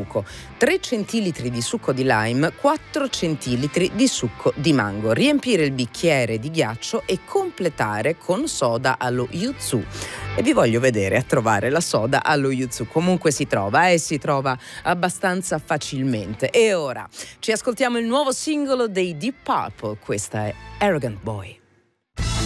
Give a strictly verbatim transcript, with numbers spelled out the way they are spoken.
succo, tre centilitri di succo di lime, quattro centilitri di succo di mango. Riempire il bicchiere di ghiaccio e completare con soda allo yuzu. E vi voglio vedere a trovare la soda allo yuzu. Comunque si trova, e si trova abbastanza facilmente. E ora ci ascoltiamo il nuovo singolo dei Deep Purple. Questa è Arrogant Boy.